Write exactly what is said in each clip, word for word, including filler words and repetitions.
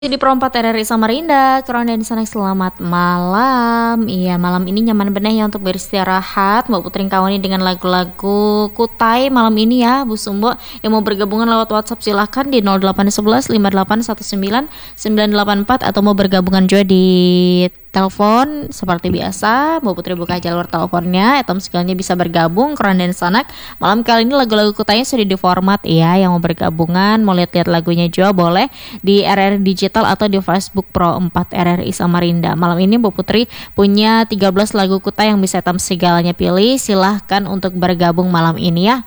Di Perempat R R I Samarinda, Kurang dan sana selamat malam. Iya, malam ini nyaman bener ya untuk beristirahat. Mbak Putri Kawani dengan lagu-lagu Kutai malam ini ya, Bu Sumbo. Yang mau bergabungan lewat WhatsApp silahkan di nol delapan satu satu lima delapan satu sembilan sembilan delapan empat atau mau bergabungan juga di telepon seperti biasa. Mbak Putri buka jalur teleponnya, etam segalanya bisa bergabung. Kurang dan sanak. Malam kali ini lagu-lagu Kutainya sudah diformat ya. Yang mau bergabungan, mau lihat-lihat lagunya juga boleh di R R Digital atau di Facebook Pro empat R R I Samarinda. Malam ini Bu Putri punya tiga belas lagu Kutai yang bisa etam segalanya pilih. Silahkan untuk bergabung malam ini ya.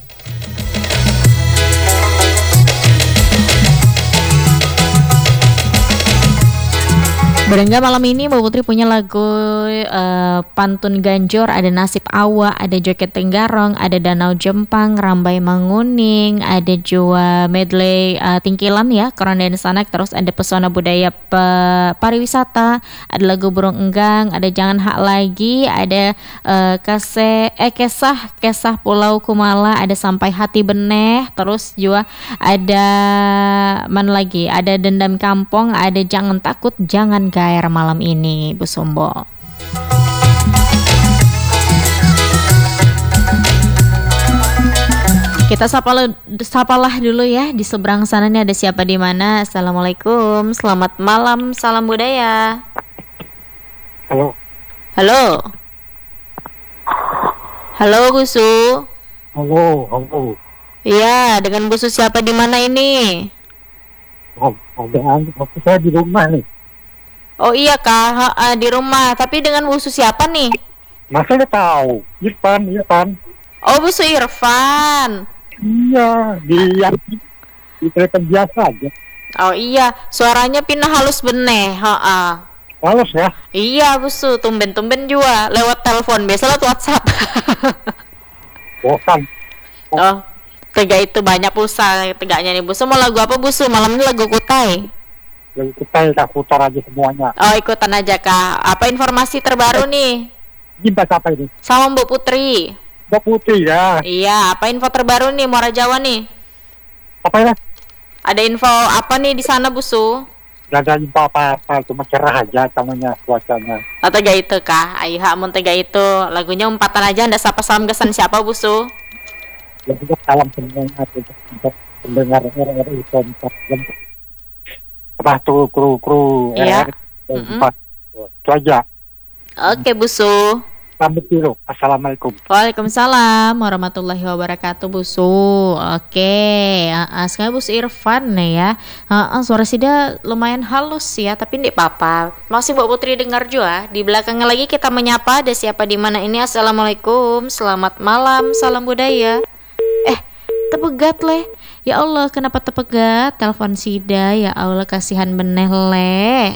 Berengga malam ini Mbak Putri punya lagu uh, Pantun Ganjor, ada Nasib Awa, ada Joget Tenggarong, ada Danau Jempang, Rambai Manguning, ada juga medley uh, Tingkilan ya, Koran dan Sanak, terus ada Pesona Budaya pe- Pariwisata, ada lagu Burung Enggang, ada Jangan Hak Lagi, ada uh, kase, eh, Kesah Kesah Pulau Kumala, ada Sampai Hati Beneh, terus juga ada mana lagi, ada Dendam Kampung, ada Jangan Takut Jangan Gair malam ini Bu Sombo. Kita sapa sapalah dulu ya, di seberang sana nih ada siapa di mana. Assalamualaikum, selamat malam, salam budaya. Halo. Halo. Halo Busu. Halo, halo. Iya, dengan Busu siapa di mana ini? Oh, oh, saya di rumah nih. Oh iya Kak, ha, uh, di rumah. Tapi dengan Busu siapa nih? Masa udah tahu? Irfan, Irfan. Oh, Busu Irfan. Iya, di di kereta biasa aja. Oh iya, suaranya pindah halus beneh, ha. Halus ya? Iya, Busu, tumben-tumben juga lewat telepon, biasa lewat WhatsApp. Bosan. Oh, tega itu banyak pulsa tegaknya nih, Busu. Mau lagu apa, Busu? Malam ini lagu Kutai. Lagu Kutai tak putar aja semuanya. Oh, ikutan aja Kak. Apa informasi terbaru nih? Ini bahasa apa ini? Sama Mbak Putri. Mbak Putri ya. Iya, apa info terbaru nih Muara Jawa nih? Apa ya? Ada info apa nih di sana, Busu? Gak ada info apa-apa, cuma cerah aja namanya cuacanya. Oh, tega itu Kak. Ayo, amun tega itu. Lagunya umpatan aja, ndak sapa salam kesan siapa, Busu? Ya juga salam semuanya untuk pendengar R R I Kompas. Apa tuh kru-kru Iya. R R I Kompas. Itu aja. Oke, Busu. Pamit dulu. Assalamualaikum. Waalaikumsalam warahmatullahi wabarakatuh, Busu. Oke, uh, sekarang Busu Irfan nih ya. Uh, uh, suara Sida lumayan halus ya, tapi tidak apa-apa. Masih Mbak Putri dengar juga. Di belakangnya lagi kita menyapa ada siapa di mana ini. Assalamualaikum, selamat malam, salam budaya. Eh, tepegat leh. Ya Allah, kenapa tepegat? Telepon Sida, ya Allah kasihan beneh leh.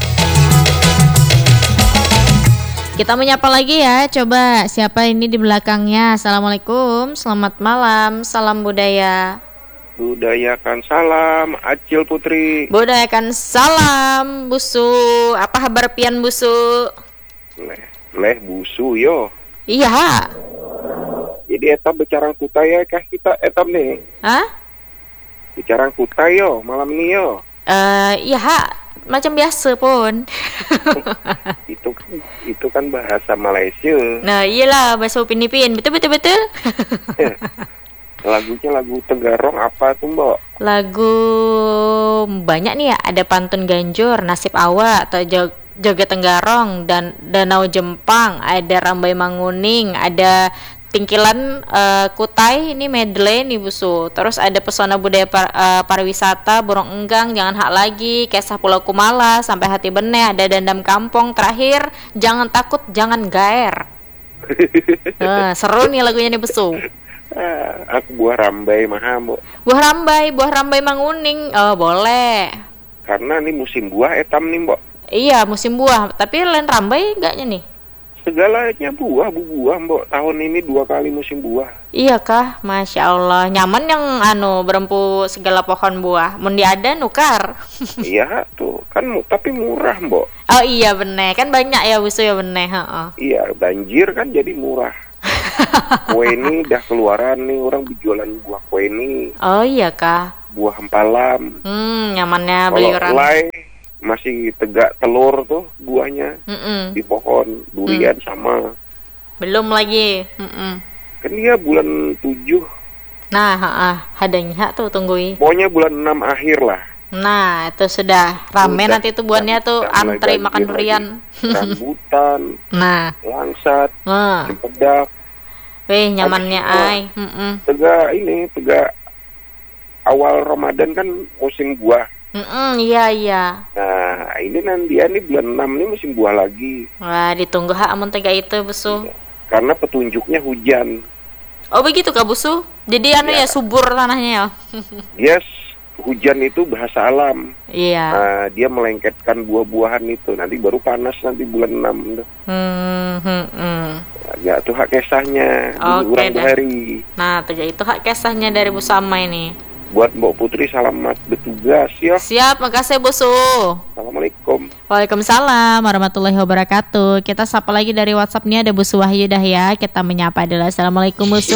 Kita menyapa lagi ya, coba siapa ini di belakangnya. Assalamualaikum, selamat malam, salam budaya. Budayakan salam, Acil Putri. Budayakan salam, Busu. Apa kabar pian Busu? Leh, leh busu yo. Iya. Jadi etam bicara Kutai ya kah kita etam nih. Hah? Bicara Kutai yo, malam ini yo. Eh, uh, iya, macam biasa pun. itu kan itu kan bahasa Malaysia. Nah, iyalah bahasa Upin Ipin. Betul betul betul. Lagunya lagu Tenggarong apa tuh, Mbak? Lagu banyak nih ya, ada Pantun Ganjur, Nasib Awa atau Jog Joget Tenggarong dan Danau Jempang, ada Rambai Manguning, ada Tingkilan uh, Kutai, ini medley nih Busu. Terus ada Pesona Budaya par, uh, Pariwisata, Burung Enggang, Jangan Hak Lagi, Kesah Pulau Kumala, Sampai Hati Beneh, ada Dendam Kampung, terakhir Jangan Takut Jangan Gair. uh, Seru nih lagunya nih Busu. Ah, aku buah rambai mah, Mbok. Buah rambai, buah rambai manguning. Oh, boleh. Karena ini musim buah etam nih, Mbok. Iya, musim buah. Tapi lain rambai enggaknya nih? Segalanya buah, bu buah, Mbok. Tahun ini dua kali musim buah. Iya kah? Masya Allah. Nyaman yang anu berempu segala pohon buah. Mundi ada nukar. Iya tuh, kan tapi murah, Mbok. Oh iya bener, kan banyak ya Busu ya bener. Heeh. Iya, banjir kan jadi murah. Kue ini udah keluaran nih, orang berjualan buah kue ini. Oh iya kah? buah empalam. Hmm, nyamannya Kalau beliuran. lay masih tegak telur tuh buahnya Mm-mm. di pohon. Durian sama. Belum lagi. Mm-mm. Kan dia bulan tujuh. Nah, ah, hadanya tuh tunggui. Pokoknya bulan enam akhir lah. Nah, itu sudah rame Udah- nanti tuh buannya udah- tuh udah mulai antri banjir makan lagi. durian. Rambutan, Nah, langsat, nah, cempedak. weh nyamannya Habis ai. Mm-mm. Tegak ini, tegak awal Ramadan kan musim buah. Mm-mm, iya iya. Nah, ini nanti ya nih bulan enam nih musim buah lagi. Wah, ditunggu hak amun tega itu busu. Karena petunjuknya hujan. Oh begitu Kak Busu. Jadi anu ya Iya. subur tanahnya ya. Dia s- hujan itu bahasa alam. Iya. Nah, dia melengketkan buah-buahan itu. Nanti baru panas nanti bulan enam. Hmm, hmm, hmm. Ya tuh hak kisahnya. Oke Urang dah. hari. Nah, tega itu hak kisahnya dari Bu Sama ini. Buat Mbak Putri selamat bertugas ya. Siap, makasih Busu. Assalamualaikum. Waalaikumsalam warahmatullahi wabarakatuh. Kita sapa lagi dari WhatsApp nih ada Bu Wahyu dah ya. Kita menyapa dulu. Assalamualaikum Busu.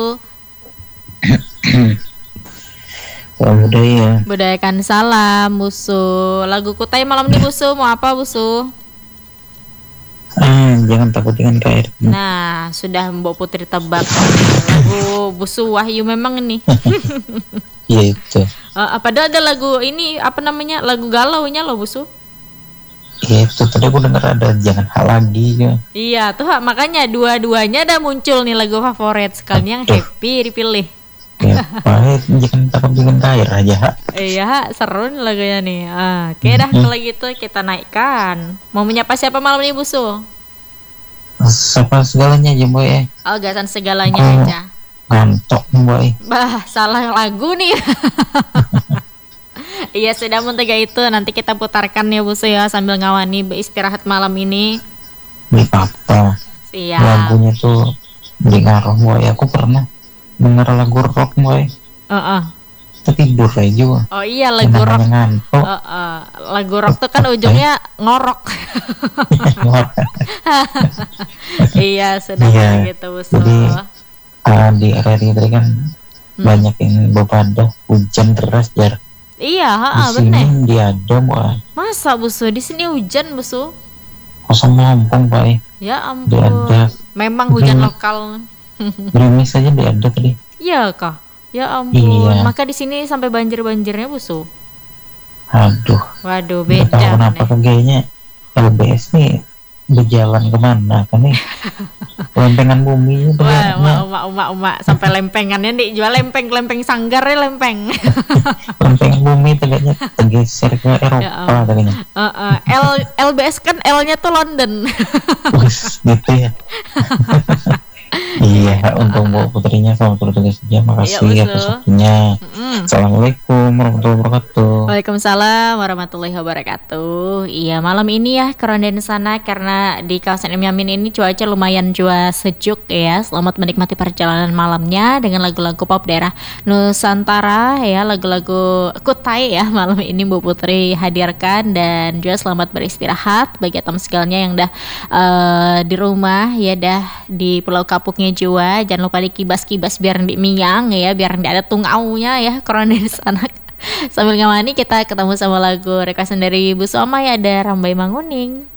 Salam budaya. Budayakan salam Busu. Lagu Kutai malam ini Busu mau apa Busu? Ah, jangan takut dengan K R. Nah, sudah Mbak Putri tebak lagu Busu Wahyu memang ini. Iya itu. Uh, padahal ada lagu ini apa namanya lagu galaunya loh Busu. Iya itu. Tadi aku dengar ada jangan hal lagi ya. Iya tuh Hak. Makanya dua-duanya ada muncul nih lagu favorit sekalian yang Aduh. happy dipilih. Ya, baik. Jangan takut dengan K R aja. Ha. Iya Hak, seru nih lagunya nih. Ah, oke dah kalau gitu kita naikkan. Mau menyapa siapa malam ini Busu? Siapa segalanya aja boy. Eh. Oh gasan segalanya Oh. aja. Ngantok boy. Bah salah lagu nih. Iya sudah mentega itu nanti kita putarkan ya Busu ya sambil ngawani beristirahat malam ini. Beli papa. Siap. Lagunya tuh beli ngaruh boy. Aku pernah denger lagu rock boy. Heeh. Tertidur aja juga. Oh iya Yang lagu rock. namanya ngantuk. Heeh. Lagu rock tuh kan ujungnya ngorok. Iya sudah Iya. kayak gitu Busu. Jadi ah, di area tadi kan Hmm. banyak yang bepada hujan deras jar. Iya, Di heeh sini bener. dia ada boy. Masa Busu di sini hujan Busu? Kosong ngomong boy. Ya Dia ampun. ada. Memang hujan Hmm. lokal. Gerimis aja dia ada tadi. Iya kah? Ya ampun. Iya. Maka di sini sampai banjir-banjirnya Busu. Aduh. Waduh, Nggak tahu beda kenapa nih. kan kayaknya L B S nih berjalan kemana kan nih? Lempengan bumi itu Wah, kayaknya. emak, emak, emak, emak, sampai lempengannya nih jual lempeng, lempeng sanggar ya lempeng. Lempengan bumi itu kayaknya tergeser ke Eropa ampun. kayaknya. Heeh, L LBS kan L-nya tuh London. Wih, gitu ya. Iya, untuk Mbak Putrinya selamat bertugas saja. Makasih Iya, atas betul. waktunya. Mm. Assalamualaikum warahmatullahi wabarakatuh. Waalaikumsalam warahmatullahi wabarakatuh. Iya malam ini ya keronda di sana karena di kawasan M Yamin ini cuaca lumayan juga sejuk ya. Selamat menikmati perjalanan malamnya dengan lagu-lagu pop daerah Nusantara ya, lagu-lagu Kutai ya malam ini Bu Putri hadirkan dan juga selamat beristirahat bagi tamu segalanya yang dah eh, di rumah ya dah di Pulau Kapuknya juga. Jangan lupa dikibas-kibas biar di minyang ya, biar tidak ada tungaunya ya keronda di sana. Sambil ngamani kita ketemu sama lagu requestan dari Bu Soma ya ada Rambai Manguning.